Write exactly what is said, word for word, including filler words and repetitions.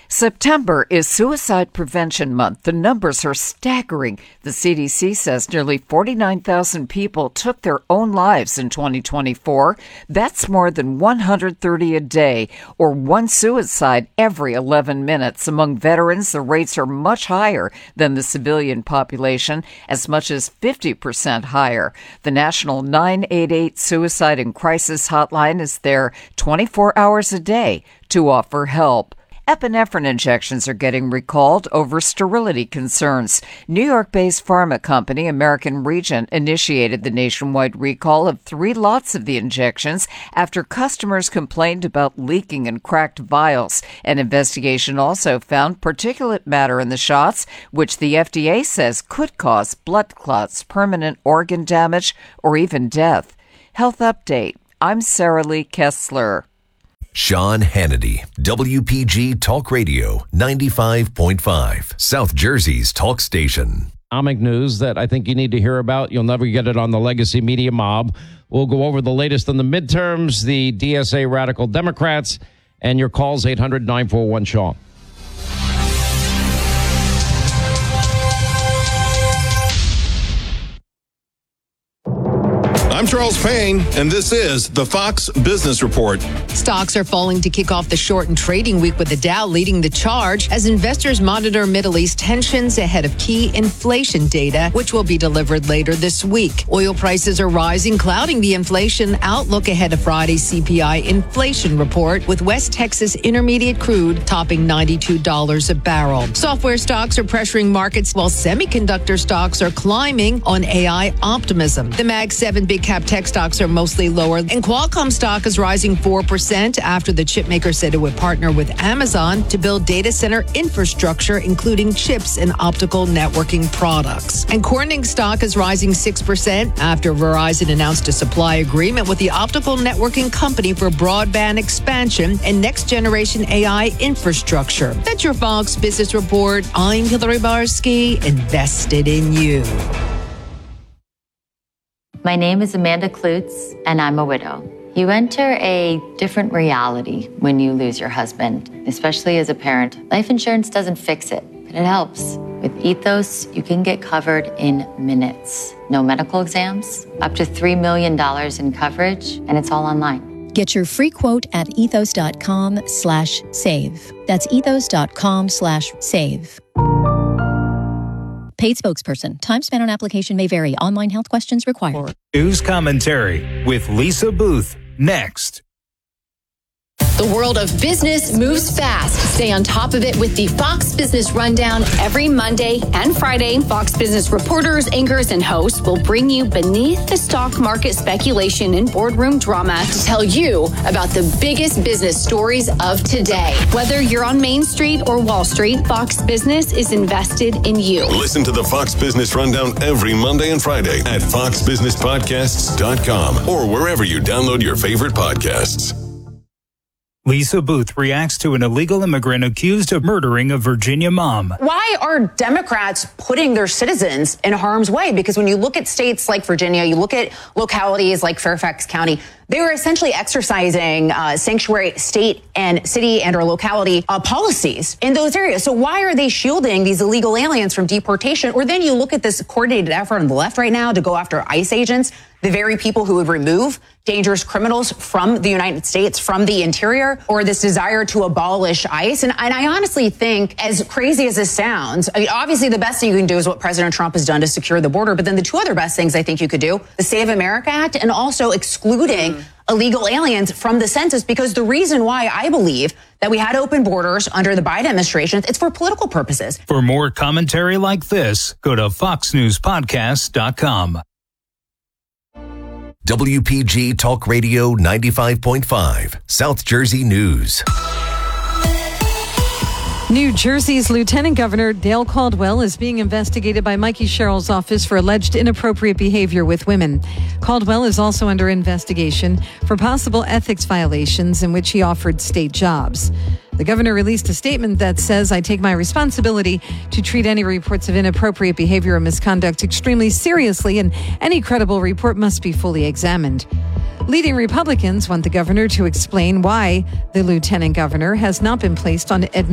September is Suicide Prevention Month. The numbers are staggering. The C D C says nearly forty-nine thousand people took their own lives in twenty twenty-four. That's more than one hundred thirty a day, or one suicide every eleven minutes. Among veterans, the rates are much higher than the civilian population, as much as fifty percent higher. The National nine eight eight Suicide and Crisis Hotline is there twenty-four hours a day to offer help. Epinephrine injections are getting recalled over sterility concerns. New York-based pharma company American Regent initiated the nationwide recall of three lots of the injections after customers complained about leaking and cracked vials. An investigation also found particulate matter in the shots, which the F D A says could cause blood clots, permanent organ damage, or even death. Health Update. I'm Sarah Lee Kessler. Sean Hannity, W P G Talk Radio, ninety-five point five, South Jersey's talk station. Economic news that I think you need to hear about. You'll never get it on the legacy media mob. We'll go over the latest in the midterms, the D S A radical Democrats, and your calls, eight hundred nine four one Sean. I'm Charles Payne, and this is the Fox Business Report. Stocks are falling to kick off the shortened trading week, with the Dow leading the charge as investors monitor Middle East tensions ahead of key inflation data, which will be delivered later this week. Oil prices are rising, clouding the inflation outlook ahead of Friday's C P I inflation report, with West Texas Intermediate crude topping ninety-two dollars a barrel. Software stocks are pressuring markets, while semiconductor stocks are climbing on A I optimism. The Mag seven big cap tech stocks are mostly lower, and Qualcomm stock is rising four percent after the chipmaker said it would partner with Amazon to build data center infrastructure, including chips and optical networking products. And Corning stock is rising six percent after Verizon announced a supply agreement with the optical networking company for broadband expansion and next-generation A I infrastructure. That's your Fox Business Report. I'm Hillary Barsky, invested in you. My name is Amanda Klutz, and I'm a widow. You enter a different reality when you lose your husband, especially as a parent. Life insurance doesn't fix it, but it helps. With Ethos, you can get covered in minutes. No medical exams, up to three million dollars in coverage, and it's all online. Get your free quote at ethos.com slash save. That's ethos.com slash save. Paid spokesperson. Time spent on application may vary. Online health questions required. News commentary with Lisa Booth. Next. The world of business moves fast. Stay on top of it with the Fox Business Rundown every Monday and Friday. Fox Business reporters, anchors, and hosts will bring you beneath the stock market speculation and boardroom drama to tell you about the biggest business stories of today. Whether you're on Main Street or Wall Street, Fox Business is invested in you. Listen to the Fox Business Rundown every Monday and Friday at fox business podcasts dot com or wherever you download your favorite podcasts. Lisa Booth reacts to an illegal immigrant accused of murdering a Virginia mom. Why are Democrats putting their citizens in harm's way? Because when you look at states like Virginia, you look at localities like Fairfax County, they were essentially exercising uh, sanctuary state and city and or locality uh, policies in those areas. So why are they shielding these illegal aliens from deportation? Or then you look at this coordinated effort on the left right now to go after ICE agents, the very people who would remove dangerous criminals from the United States, from the interior, or this desire to abolish ICE. And, and I honestly think, as crazy as this sounds, I mean, obviously the best thing you can do is what President Trump has done to secure the border. But then the two other best things I think you could do, the Save America Act and also excluding mm. illegal aliens from the census, because the reason why I believe that we had open borders under the Biden administration, it's for political purposes. For more commentary like this, go to fox news podcast dot com. W P G Talk Radio ninety-five point five, South Jersey News. New Jersey's Lieutenant Governor Dale Caldwell is being investigated by Mikey Sherrill's office for alleged inappropriate behavior with women. Caldwell is also under investigation for possible ethics violations in which he offered state jobs. The governor released a statement that says, "I take my responsibility to treat any reports of inappropriate behavior or misconduct extremely seriously, and any credible report must be fully examined." Leading Republicans want the governor to explain why the lieutenant governor has not been placed on admission